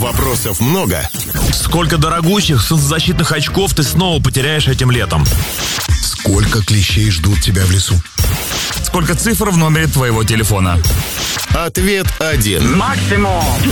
Вопросов много. Сколько дорогущих солнцезащитных очков ты снова потеряешь этим летом? Сколько клещей ждут тебя в лесу? Сколько цифр в номере твоего телефона? Ответ один. Максимум.